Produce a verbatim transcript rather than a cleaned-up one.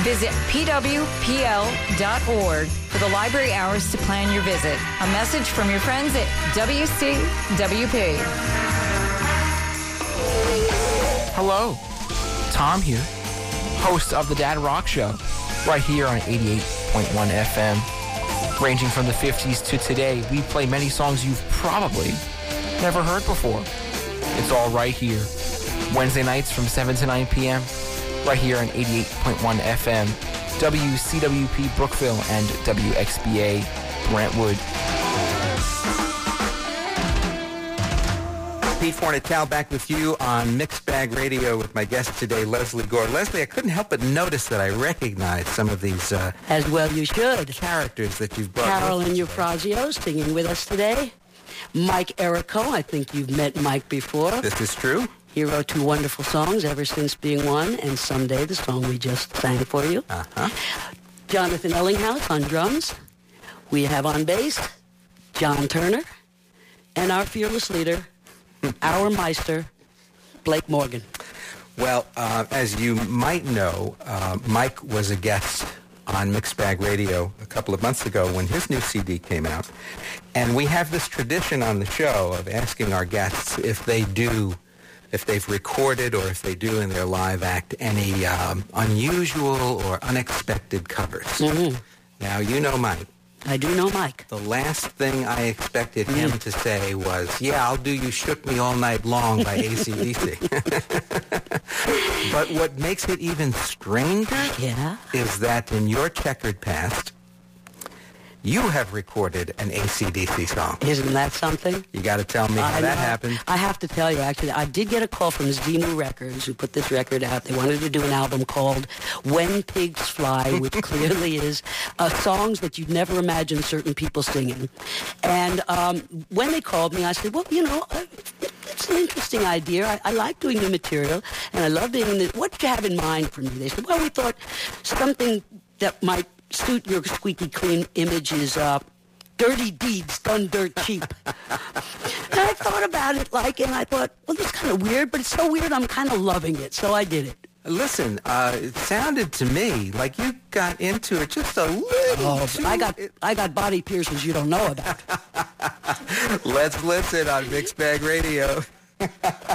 Visit p w p l dot org for the library hours to plan your visit. A message from your friends at W C W P. Hello, Tom here, host of the Dad Rock Show, right here on eighty-eight point one F M. Ranging from the fifties to today, we play many songs you've probably never heard before. It's all right here. Wednesday nights from seven to nine p.m., right here on eighty-eight point one F M, W C W P Brookville and W X B A Brentwood. Pete Fornatale back with you on Mixed Bag Radio with my guest today, Leslie Gore. Leslie, I couldn't help but notice that I recognized some of these uh, as well you should. characters that you've brought. Carolyn Eufrazio singing with us today. Mike Errico, I think you've met Mike before. This is true. He wrote two wonderful songs, Ever Since Being One and Someday, the song we just sang for you. Uh-huh. Jonathan Ellinghaus on drums. We have on bass John Turner. And our fearless leader, our Meister, Blake Morgan. Well, uh, as you might know, uh, Mike was a guest on Mixed Bag Radio a couple of months ago when his new C D came out. And we have this tradition on the show of asking our guests if they do, if they've recorded or if they do in their live act any um, unusual or unexpected covers. Mm-hmm. Now, you know Mike. I do know Mike. The last thing I expected him mm. to say was, yeah, I'll do You Shook Me All Night Long by A C D C. But what makes it even stranger yeah. is that in your checkered past, you have recorded an A C D C song. Isn't that something? You got to tell me how I that know. happened. I have to tell you, actually, I did get a call from Zemu Records, who put this record out. They wanted to do an album called When Pigs Fly, which clearly is uh, songs that you'd never imagine certain people singing. And um, when they called me, I said, well, you know, uh, it's an interesting idea. I, I like doing the material, and I love doing the... What did you have in mind for me? They said, well, we thought something that might suit your squeaky clean image is uh, dirty deeds done dirt cheap. And I thought about it like, and I thought, well, this is kind of weird, but it's so weird I'm kind of loving it, so I did it. Listen, uh, it sounded to me like you got into it just a little Oh, too... I got I got body piercings you don't know about. Let's listen on Mixed Bag Radio.